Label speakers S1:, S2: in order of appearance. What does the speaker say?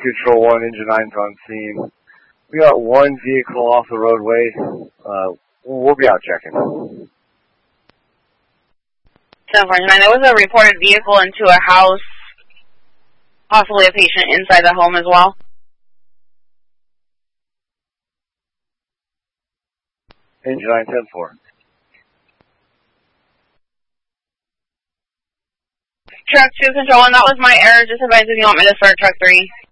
S1: Control 1, Engine 9's on scene. We got one vehicle off the roadway. We'll be out checking.
S2: 749, there was a reported vehicle into a house, possibly a patient inside the home as well.
S1: Engine 9-10-4.
S2: Truck 2, Control 1, that was my error. Just advise if you want me to start Truck 3.